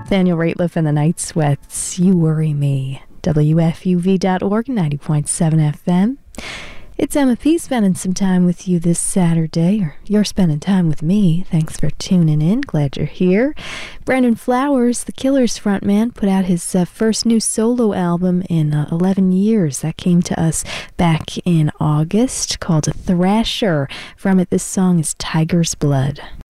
Daniel Rateliff and the Night Sweats, You Worry Me. WFUV.org, 90.7 FM. It's Emma P. spending some time with you this Saturday, or you're spending time with me. Thanks for tuning in. Glad you're here. Brandon Flowers, the Killers frontman, put out his first new solo album in 11 years. That came to us back in August, called Thrasher. From it, this song is Tiger's Blood.